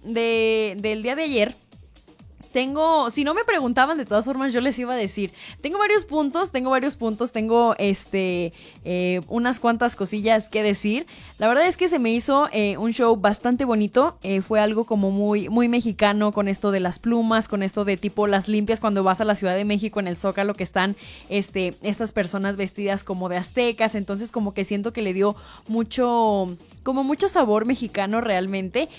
del día de ayer, si no me preguntaban, de todas formas yo les iba a decir, tengo varios puntos, tengo unas cuantas cosillas que decir. La verdad es que se me hizo un show bastante bonito, fue algo como muy, muy mexicano, con esto de las plumas, con esto de tipo las limpias cuando vas a la Ciudad de México en el Zócalo, que están estas personas vestidas como de aztecas, entonces como que siento que le dio mucho sabor mexicano realmente.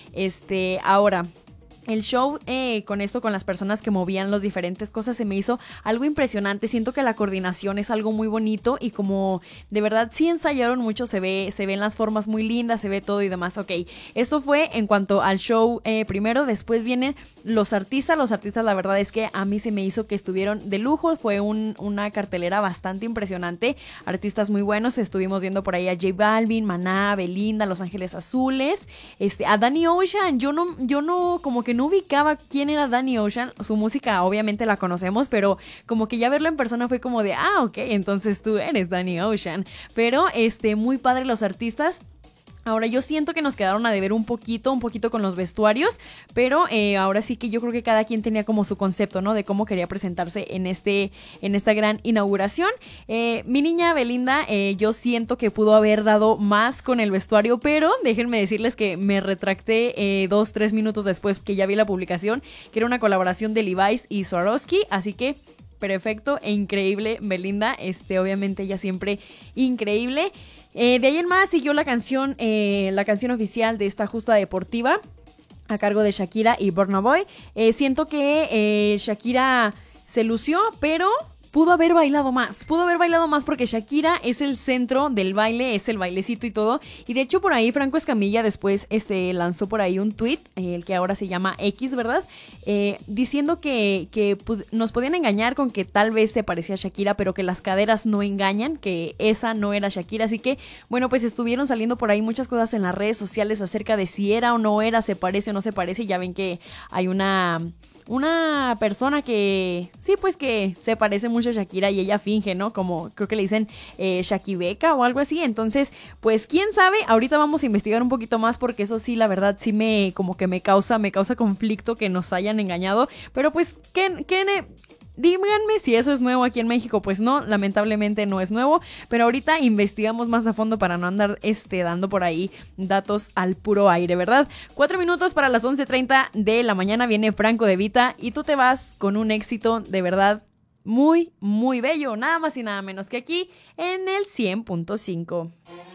Ahora, el show con las personas que movían las diferentes cosas se me hizo algo impresionante. Siento que la coordinación es algo muy bonito y como de verdad sí ensayaron mucho, se ven las formas muy lindas, se ve todo y demás. Ok, esto fue en cuanto al show primero. Después vienen los artistas. Los artistas, la verdad es que a mí se me hizo que estuvieron de lujo. Fue una cartelera bastante impresionante. Artistas muy buenos. Estuvimos viendo por ahí a J Balvin, Maná, Belinda, Los Ángeles Azules, a Danny Ocean. Yo no como que no ubicaba quién era Danny Ocean. Su música obviamente la conocemos, pero como que ya verlo en persona fue como de, ok, entonces tú eres Danny Ocean. Pero muy padre los artistas. Ahora yo siento que nos quedaron a deber un poquito con los vestuarios, pero ahora sí que yo creo que cada quien tenía como su concepto, ¿no? De cómo quería presentarse en esta gran inauguración. Mi niña Belinda, yo siento que pudo haber dado más con el vestuario, pero déjenme decirles que me retracté 2-3 minutos después que ya vi la publicación, que era una colaboración de Levi's y Swarovski, así que perfecto e increíble Belinda, obviamente ella siempre increíble. De ahí en más siguió la canción oficial de esta justa deportiva a cargo de Shakira y Burna Boy. Siento que Shakira se lució, pero pudo haber bailado más porque Shakira es el centro del baile, es el bailecito y todo. Y de hecho por ahí Franco Escamilla después lanzó por ahí un tweet, el que ahora se llama X, ¿verdad? Diciendo que nos podían engañar con que tal vez se parecía a Shakira, pero que las caderas no engañan, que esa no era Shakira. Así que, bueno, pues estuvieron saliendo por ahí muchas cosas en las redes sociales acerca de si era o no era, se parece o no se parece. Ya ven que hay una persona que sí, pues que se parece mucho a Shakira y ella finge, ¿no? Como creo que le dicen Shakibeca o algo así. Entonces, pues quién sabe, ahorita vamos a investigar un poquito más porque eso sí, la verdad, sí me causa conflicto que nos hayan engañado. Pero pues, díganme si eso es nuevo aquí en México. Pues no, lamentablemente no es nuevo, pero ahorita investigamos más a fondo para no andar dando por ahí datos al puro aire, ¿verdad? 4 minutos para las 11:30 de la mañana viene Franco De Vita y tú te vas con un éxito de verdad muy, muy bello, nada más y nada menos que aquí en el 100.5.